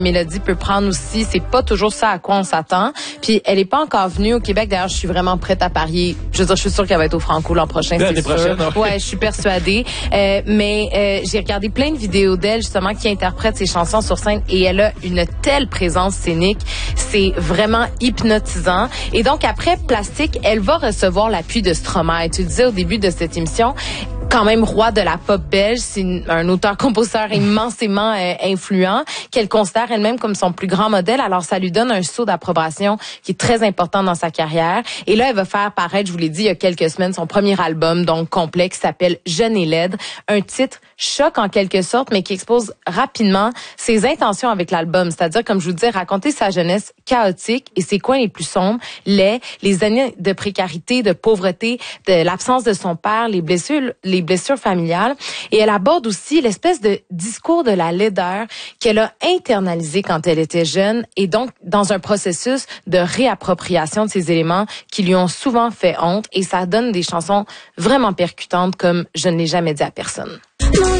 Mélodie peut prendre aussi, c'est pas toujours ça à quoi on s'attend. Puis elle est pas encore venue au Québec. D'ailleurs, je suis vraiment prête à parier. Je veux dire, je suis sûre qu'elle va être au Franco l'an prochain, c'est sûr. Prochaine, ouais, je suis persuadée. Mais j'ai regardé plein de vidéos d'elle justement qui interprète ses chansons sur scène et elle a une telle présence scénique, c'est vraiment hypnotisant. Et donc après Plastique, elle va recevoir l'appui de Stromae. Tu le disais au début de cette émission. Quand même roi de la pop belge, c'est un auteur-compositeur immensément influent, qu'elle considère elle-même comme son plus grand modèle. Alors, ça lui donne un saut d'approbation qui est très important dans sa carrière. Et là, elle va faire paraître, je vous l'ai dit, il y a quelques semaines, son premier album, donc complet, qui s'appelle Jeune et laide. Un titre choc en quelque sorte, mais qui expose rapidement ses intentions avec l'album. C'est-à-dire, comme je vous dis, raconter sa jeunesse chaotique et ses coins les plus sombres, les années de précarité, de pauvreté, de l'absence de son père, les blessures familiales. Et elle aborde aussi l'espèce de discours de la laideur qu'elle a internalisé quand elle était jeune et donc dans un processus de réappropriation de ces éléments qui lui ont souvent fait honte. Et ça donne des chansons vraiment percutantes comme Je ne l'ai jamais dit à personne.